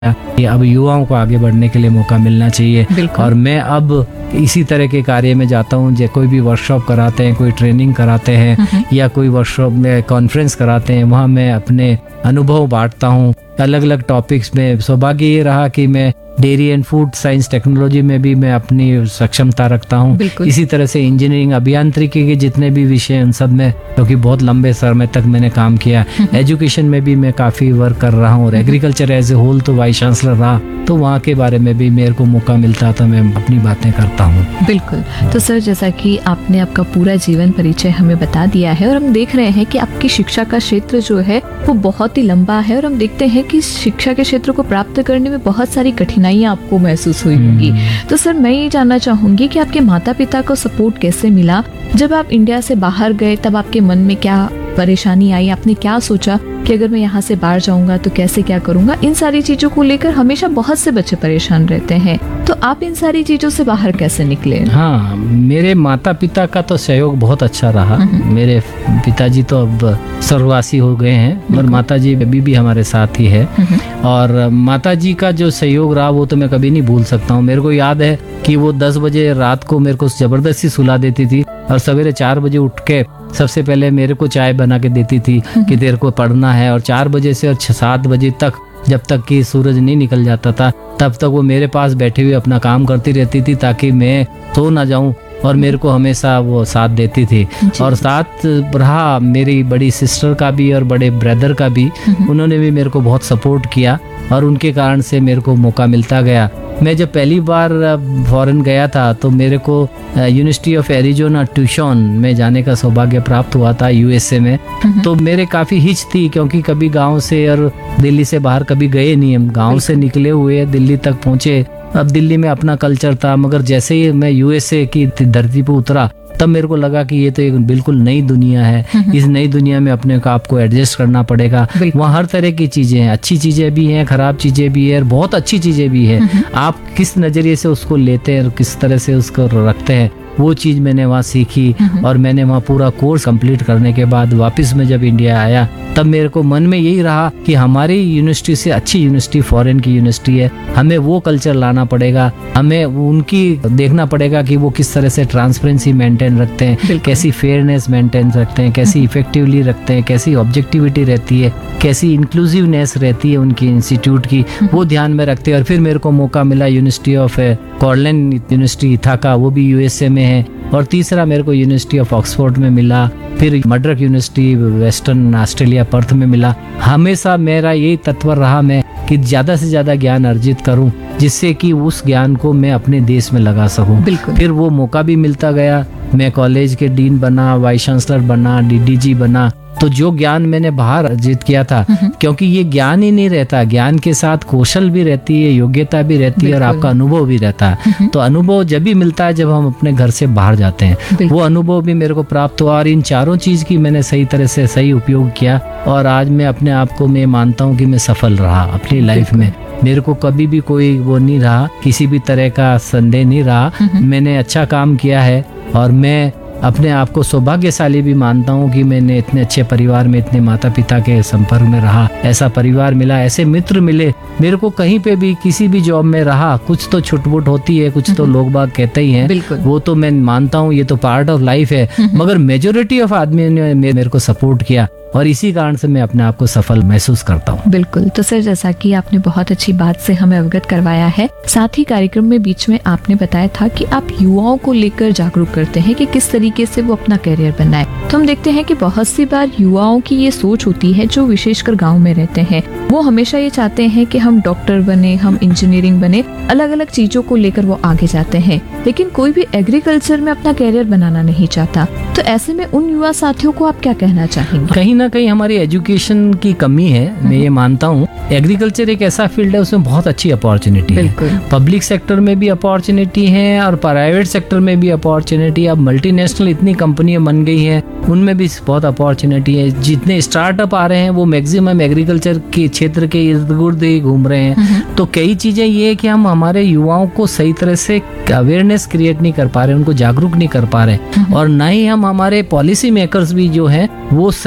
कि अब युवाओं को आगे बढ़ने के लिए मौका मिलना चाहिए। और मैं अब इसी तरह के कार्य में जाता हूँ, जो कोई भी वर्कशॉप कराते हैं, कोई ट्रेनिंग कराते हैं या कोई वर्कशॉप में कॉन्फ्रेंस कराते हैं, वहाँ मैं अपने अनुभव बांटता हूँ अलग अलग टॉपिक्स में। सौभाग्य ये रहा कि मैं dairy and food science technology में भी मैं अपनी सक्षमता रखता हूँ। इसी तरह से इंजीनियरिंग अभियांत्रिकी के जितने भी विषय हैं उन सब में, क्योंकि बहुत लंबे समय तक मैंने काम किया। एजुकेशन में भी मैं काफ़ी वर्क कर रहा हूँ और एग्रीकल्चर एज ए होल तो वाइस चांसलर रहा, तो वहाँ के बारे में भी मेरे को मौका मिलता तो मैं अपनी बातें करता हूँ। बिल्कुल। तो सर, जैसा कि आपने आपका पूरा जीवन परिचय हमें बता दिया है और हम देख रहे हैं कि आपकी शिक्षा का क्षेत्र जो है वो बहुत ही लंबा है और हम देखते हैं कि शिक्षा के क्षेत्र को प्राप्त करने में बहुत सारी कठिनाइयां आपको महसूस हुई होंगी। तो सर, मैं ये जानना चाहूंगी कि आपके माता पिता को सपोर्ट कैसे मिला? जब आप इंडिया से बाहर गए तब आपके मन में क्या परेशानी आई? आपने क्या सोचा कि अगर मैं यहाँ से बाहर जाऊंगा तो कैसे क्या करूंगा? इन सारी चीजों को लेकर हमेशा बहुत से बच्चे परेशान रहते हैं, तो आप इन सारी चीजों से बाहर कैसे निकले? हाँ, मेरे माता पिता का तो सहयोग बहुत अच्छा रहा। मेरे पिताजी तो अब स्वर्गवासी हो गए हैं और माताजी अभी भी हमारे साथ ही है। और माताजी का जो सहयोग रहा वो तो मैं कभी नहीं भूल सकता हूँ। मेरे को याद है कि वो 10 बजे रात को मेरे को जबरदस्ती सुला देती थी और सवेरे 4 बजे उठ के सबसे पहले मेरे को चाय बना के देती थी कि तेरे को पढ़ना है। और 4 बजे से और 7 बजे तक, जब तक कि सूरज नहीं निकल जाता था, तब तक वो मेरे पास बैठी हुई अपना काम करती रहती थी ताकि मैं सो ना जाऊं, और मेरे को हमेशा वो साथ देती थी। और साथ रहा मेरी बड़ी सिस्टर का भी और बड़े ब्रदर का भी, उन्होंने भी मेरे को बहुत सपोर्ट किया और उनके कारण से मेरे को मौका मिलता गया। मैं जब पहली बार फॉरेन गया था तो मेरे को यूनिवर्सिटी ऑफ एरिजोना ट्यूशन में जाने का सौभाग्य प्राप्त हुआ था यूएसए में। तो मेरे काफ़ी हिच थी, क्योंकि कभी गांव से और दिल्ली से बाहर कभी गए नहीं हम। गांव से निकले हुए दिल्ली तक पहुंचे, अब दिल्ली में अपना कल्चर था, मगर जैसे ही मैं यूएसए की धरती पर उतरा तब मेरे को लगा कि ये तो एक बिल्कुल नई दुनिया है। इस नई दुनिया में अपने को आपको एडजस्ट करना पड़ेगा। वहाँ हर तरह की चीजें हैं, अच्छी चीजें भी हैं, खराब चीजें भी है, बहुत अच्छी चीजें भी है। आप किस नजरिए से उसको लेते हैं और किस तरह से उसको रखते हैं, वो चीज मैंने वहाँ सीखी। और मैंने वहाँ पूरा कोर्स कंप्लीट करने के बाद वापस में जब इंडिया आया तब मेरे को मन में यही रहा कि हमारी यूनिवर्सिटी से अच्छी यूनिवर्सिटी फॉरेन की यूनिवर्सिटी है, हमें वो कल्चर लाना पड़ेगा, हमें उनकी देखना पड़ेगा कि वो किस तरह से ट्रांसपेरेंसी मेंटेन रखते हैं, कैसी फेयरनेस मेंटेन रखते हैं, कैसी इफेक्टिवली रखते हैं, कैसी ऑब्जेक्टिविटी रहती है, कैसी इंक्लूसिवनेस रहती है उनकी इंस्टीट्यूट की, वो ध्यान में रखते हैं। और फिर मेरे को मौका मिला यूनिवर्सिटी ऑफ कॉर्लेन यूनिवर्सिटी इथाका, वो भी यूएसए में है। और तीसरा मेरे को यूनिवर्सिटी ऑफ ऑक्सफोर्ड में मिला, फिर Madras university western Australia Perth में मिला। हमेशा मेरा यही तत्पर रहा मैं कि ज़्यादा से ज़्यादा ज्ञान अर्जित करूं, जिससे कि उस ज्ञान को मैं अपने देश में लगा सकूं। फिर वो मौका भी मिलता गया, मैं कॉलेज के डीन बना, वाइस चांसलर बना, डीडीजी बना। तो जो ज्ञान मैंने बाहर अर्जित किया था, क्योंकि ये ज्ञान ही नहीं रहता, ज्ञान के साथ कौशल भी रहती है, योग्यता भी रहती है और आपका अनुभव भी रहता है। तो अनुभव जब भी मिलता है जब हम अपने घर से बाहर जाते हैं, वो अनुभव भी मेरे को प्राप्त हुआ। और इन चारों चीज की मैंने सही तरह से सही उपयोग किया और आज मैं अपने आप को मैं मानता हूँ कि मैं सफल रहा अपनी लाइफ में। मेरे को कभी भी कोई वो नहीं रहा, किसी भी तरह का संदेह नहीं रहा। मैंने अच्छा काम किया है और मैं अपने आप को सौभाग्यशाली भी मानता हूँ कि मैंने इतने अच्छे परिवार में, इतने माता पिता के संपर्क में रहा, ऐसा परिवार मिला, ऐसे मित्र मिले। मेरे को कहीं पे भी किसी भी जॉब में रहा, कुछ तो छुटपुट होती है, कुछ तो लोग बाग कहते ही हैं, वो तो मैं मानता हूँ, ये तो पार्ट ऑफ लाइफ है। मगर मेजोरिटी ऑफ आदमी ने मेरे को सपोर्ट किया और इसी कारण से मैं अपने आप को सफल महसूस करता हूँ। बिल्कुल। तो सर, जैसा कि आपने बहुत अच्छी बात से हमें अवगत करवाया है, साथ ही कार्यक्रम में बीच में आपने बताया था कि आप युवाओं को लेकर जागरूक करते हैं कि किस तरीके से वो अपना करियर बनाए। तो हम देखते हैं कि बहुत सी बार युवाओं की ये सोच होती है, जो विशेषकर गाँव में रहते हैं, वो हमेशा ये चाहते हैं कि हम डॉक्टर बने, हम इंजीनियरिंग बने, अलग अलग चीजों को लेकर वो आगे जाते हैं, लेकिन कोई भी एग्रीकल्चर में अपना करियर बनाना नहीं चाहता। तो ऐसे में उन युवा साथियों को आप क्या कहना चाहेंगे? कहीं ना कहीं हमारी एजुकेशन की कमी है, मैं ये मानता हूँ। एग्रीकल्चर एक ऐसा फील्ड है, उसमें बहुत अच्छी अपॉर्चुनिटी है। पब्लिक सेक्टर में भी अपॉर्चुनिटी है और प्राइवेट सेक्टर में भी अपॉर्चुनिटी। अब मल्टीनेशनल इतनी कंपनियां बन गई हैं, उनमें भी बहुत अपॉर्चुनिटी है। जितने स्टार्टअप आ रहे हैं वो मैक्सिमम एग्रीकल्चर के क्षेत्र के इर्द गिर्द ही घूम रहे हैं। तो कई चीजें ये है कि हम हमारे युवाओं को सही तरह से अवेयरनेस क्रिएट नहीं कर पा रहे, उनको जागरूक नहीं कर पा रहे, और ना ही हम हमारे पॉलिसी मेकर्स भी जो है वो सही तरह से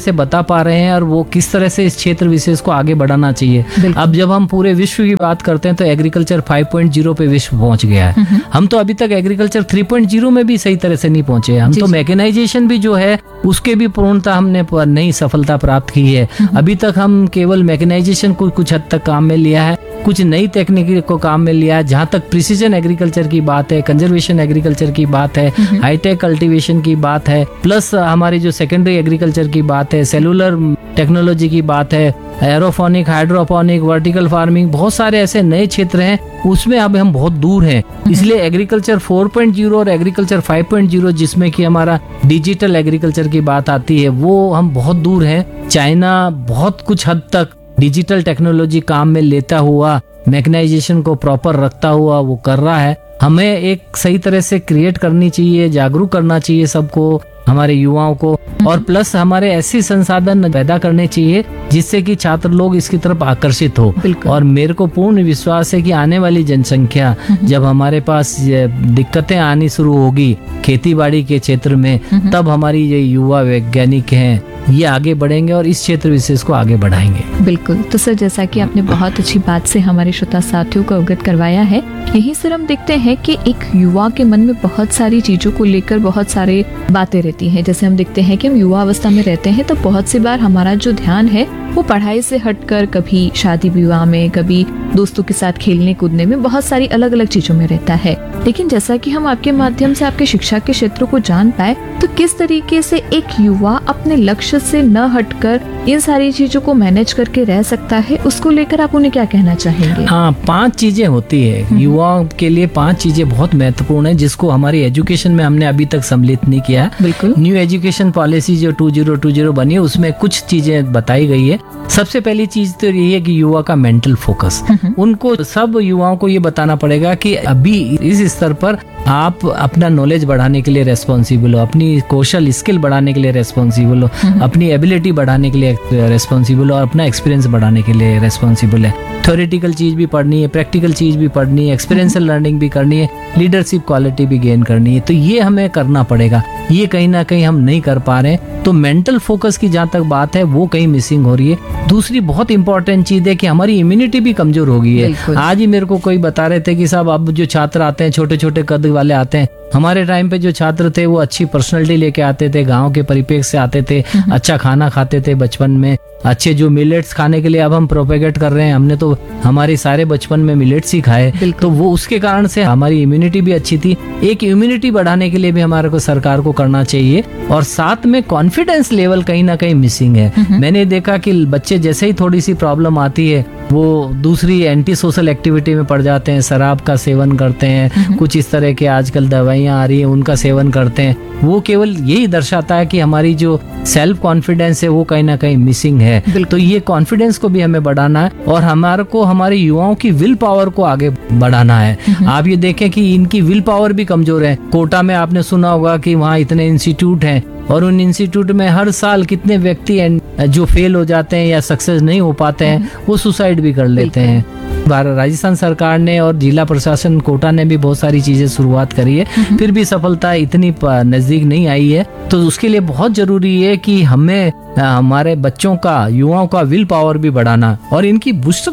से बता पा रहे हैं और वो किस तरह से इस क्षेत्र विशेष को आगे बढ़ाना चाहिए। बिल्कुल। अब जब हम पूरे विश्व की बात करते हैं तो एग्रीकल्चर 5.0 पे विश्व पहुंच गया है। हम तो अभी तक एग्रीकल्चर 3.0 में भी सही तरह से नहीं पहुंचे। हम जी, तो जी। मैकेनाइजेशन भी जो है उसके भी पूर्णता हमने नई सफलता प्राप्त की है। अभी तक हम केवल मैकेनाइजेशन को कुछ हद तक काम में लिया है, कुछ नई तकनीकी को काम में लिया है। जहाँ तक प्रिसीजन एग्रीकल्चर की बात है, कंजर्वेशन एग्रीकल्चर की बात है, हाईटेक कल्टीवेशन की बात है, प्लस हमारी जो सेकेंडरी एग्रीकल्चर की बात है, सेलुलर टेक्नोलॉजी की बात है, एरोफोनिक, हाइड्रोपोनिक, वर्टिकल फार्मिंग, बहुत सारे ऐसे नए क्षेत्र हैं, उसमें अब हम बहुत दूर हैं। इसलिए एग्रीकल्चर 4.0 और एग्रीकल्चर 5.0 जिसमें कि हमारा डिजिटल एग्रीकल्चर की बात आती है, वो हम बहुत दूर हैं। चाइना बहुत कुछ हद तक डिजिटल टेक्नोलॉजी काम में लेता हुआ, मैकेनाइजेशन को प्रॉपर रखता हुआ वो कर रहा है। हमें एक सही तरह से क्रिएट करनी चाहिए, जागरूक करना चाहिए सबको, हमारे युवाओं को, और प्लस हमारे ऐसे संसाधन पैदा करने चाहिए जिससे कि छात्र लोग इसकी तरफ आकर्षित हो। बिल्कुल। और मेरे को पूर्ण विश्वास है कि आने वाली जनसंख्या जब हमारे पास ये दिक्कतें आनी शुरू होगी खेती बाड़ी के क्षेत्र में, तब हमारी ये युवा वैज्ञानिक हैं ये आगे बढ़ेंगे और इस क्षेत्र विशेष को आगे बढ़ाएंगे। बिल्कुल। तो सर, जैसा कि आपने बहुत अच्छी बात से हमारे श्रोता साथियों को अवगत करवाया है, यहीं से हम देखते हैं कि एक युवा के मन में बहुत सारी चीजों को लेकर बहुत सारी बातें रहती हैं। जैसे हम देखते हैं कि हम युवा अवस्था में रहते हैं तो बहुत सी बार हमारा जो ध्यान है वो पढ़ाई से हटकर कभी शादी विवाह में, कभी दोस्तों के साथ खेलने कूदने में, बहुत सारी अलग अलग चीजों में रहता है। लेकिन जैसा कि हम आपके माध्यम से आपके शिक्षा के क्षेत्रों को जान पाए, तो किस तरीके से एक युवा अपने लक्ष्य से न हटकर इन सारी चीजों को मैनेज करके रह सकता है, उसको लेकर आप उन्हें क्या कहना चाहेंगे? हाँ, 5 चीजें होती है युवाओं के लिए। 5 चीजें बहुत महत्वपूर्ण है जिसको हमारी एजुकेशन में हमने अभी तक सम्मिलित नहीं किया है। बिल्कुल। न्यू एजुकेशन पॉलिसी जो 2020 बनी है उसमें कुछ चीजें बताई गई है। सबसे पहली चीज तो यही है कि युवा का मेंटल फोकस। उनको, सब युवाओं को ये बताना पड़ेगा कि अभी इस स्तर पर आप अपना नॉलेज बढ़ाने के लिए रेस्पॉन्सिबल हो, अपनी कौशल स्किल बढ़ाने के लिए रेस्पॉन्सिबल हो, अपनी एबिलिटी बढ़ाने के लिए रेस्पॉन्सिबल हो और अपना एक्सपीरियंस बढ़ाने के लिए रेस्पॉन्सिबल है। थ्योरेटिकल चीज भी पढ़नी है, प्रैक्टिकल चीज भी पढ़नी है, एक्सपीरियंशियल लर्निंग भी करनी है, लीडरशिप क्वालिटी भी गेन करनी है। तो ये हमें करना पड़ेगा, ये कहीं ना कहीं हम नहीं कर पा रहे हैं। तो मेंटल फोकस की जहाँ तक बात है वो कहीं मिसिंग हो रही है। दूसरी बहुत इंपॉर्टेंट चीज है कि हमारी इम्यूनिटी भी कमजोर हो गई है। बिल्कुल। आज ही मेरे को कोई बता रहे थे कि साहब अब जो छात्र आते हैं छोटे छोटे कद वाले आते हैं, हमारे टाइम पे जो छात्र थे वो अच्छी पर्सनैलिटी लेके आते थे, गांव के परिप्रेक्ष्य से आते थे, अच्छा खाना खाते थे बचपन में, अच्छे जो मिलेट्स खाने के लिए अब हम प्रोपेगेट कर रहे हैं, हमने तो हमारे सारे बचपन में मिलेट्स ही खाए। तो वो उसके कारण से हमारी इम्यूनिटी भी अच्छी थी। एक इम्यूनिटी बढ़ाने के लिए भी हमारे को सरकार को करना चाहिए, और साथ में कॉन्फिडेंस लेवल कहीं ना कहीं मिसिंग है। मैंने देखा कि बच्चे जैसे ही थोड़ी सी प्रॉब्लम आती है वो दूसरी एंटी सोशल एक्टिविटी में पड़ जाते हैं, शराब का सेवन करते हैं, कुछ इस तरह के आजकल दवाइयां आ रही हैं उनका सेवन करते हैं। वो केवल यही दर्शाता है कि हमारी जो सेल्फ कॉन्फिडेंस है वो कहीं ना कहीं मिसिंग है। तो ये कॉन्फिडेंस को भी हमें बढ़ाना है और हमारे को हमारे युवाओं की विल पावर को आगे बढ़ाना है। आप ये देखें कि इनकी विल पावर भी कमजोर है। कोटा में आपने सुना होगा कि वहाँ इतने इंस्टीट्यूट हैं और उन इंस्टीट्यूट में हर साल कितने व्यक्ति जो फेल हो जाते हैं या सक्सेस नहीं हो पाते हैं वो सुसाइड भी कर लेते हैं। राजस्थान सरकार ने और जिला प्रशासन कोटा ने भी बहुत सारी चीजें शुरुआत करी है, फिर भी सफलता इतनी नजदीक नहीं आई है। तो उसके लिए बहुत जरूरी है कि हमें हमारे बच्चों का, युवाओं का विल पावर भी बढ़ाना और इनकी बूस्टर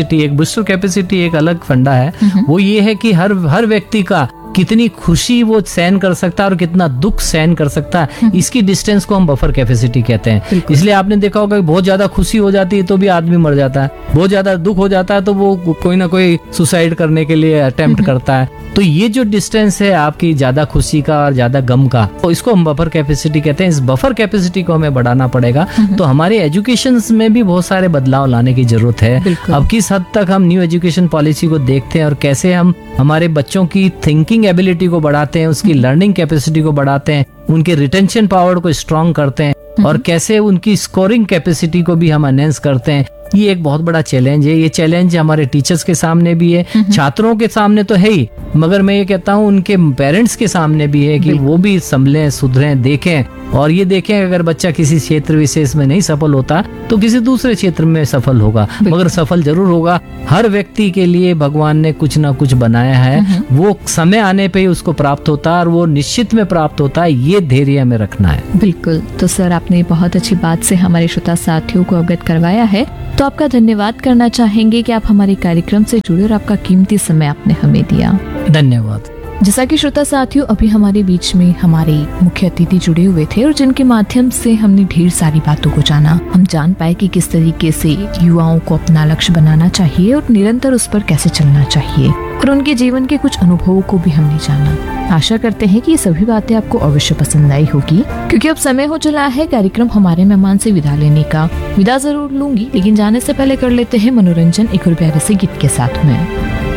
कैपेसिटी एक अलग फंडा है। वो ये है कि हर व्यक्ति का कितनी खुशी वो सहन कर सकता है और कितना दुख सहन कर सकता है, इसकी डिस्टेंस को हम बफर कैपेसिटी कहते हैं। इसलिए आपने देखा होगा कि बहुत ज्यादा खुशी हो जाती है तो भी आदमी मर जाता है, बहुत ज्यादा दुख हो जाता है तो वो कोई ना कोई सुसाइड करने के लिए अटेम्प्ट करता है। तो ये जो डिस्टेंस है आपकी ज्यादा खुशी का और ज्यादा गम का, तो इसको हम बफर कैपेसिटी कहते हैं। इस बफर कैपेसिटी को हमें बढ़ाना पड़ेगा। तो हमारे एजुकेशन में भी बहुत सारे बदलाव लाने की जरूरत है। अब किस हद तक हम न्यू एजुकेशन पॉलिसी को देखते हैं और कैसे हम हमारे बच्चों की थिंकिंग एबिलिटी को बढ़ाते हैं, उसकी लर्निंग कैपेसिटी को बढ़ाते हैं, उनके रिटेंशन पावर को स्ट्रॉन्ग करते हैं और कैसे उनकी स्कोरिंग कैपेसिटी को भी हम एनहेंस करते हैं, ये एक बहुत बड़ा चैलेंज है। ये चैलेंज हमारे टीचर्स के सामने भी है, छात्रों के सामने तो है ही, मगर मैं ये कहता हूँ उनके पेरेंट्स के सामने भी है कि वो भी संभलें, सुधरें, देखें और ये देखें अगर बच्चा किसी क्षेत्र विशेष में नहीं सफल होता तो किसी दूसरे क्षेत्र में सफल होगा, मगर सफल जरूर होगा। हर व्यक्ति के लिए भगवान ने कुछ ना कुछ बनाया है, वो समय आने पे ही उसको प्राप्त होता है और वो निश्चित में प्राप्त होता है, ये धैर्य हमें रखना है। बिल्कुल। तो सर आपने बहुत अच्छी बात से हमारे श्रोता साथियों को अवगत करवाया है, तो आपका धन्यवाद करना चाहेंगे कि आप हमारे कार्यक्रम से जुड़े और आपका कीमती समय आपने हमें दिया। धन्यवाद। जैसा कि श्रोता साथियों अभी हमारे बीच में हमारे मुख्य अतिथि जुड़े हुए थे और जिनके माध्यम से हमने ढेर सारी बातों को जाना, हम जान पाए कि किस तरीके से युवाओं को अपना लक्ष्य बनाना चाहिए और निरंतर उस पर कैसे चलना चाहिए, और उनके जीवन के कुछ अनुभवों को भी हमने जाना। आशा करते हैं कि ये सभी बातें आपको अवश्य पसंद आई होगी, क्योंकि अब समय हो चला है कार्यक्रम हमारे मेहमान से विदा लेने का। विदा जरूर लूंगी, लेकिन जाने से पहले कर लेते हैं मनोरंजन एक और प्यारे से गीत के साथ में।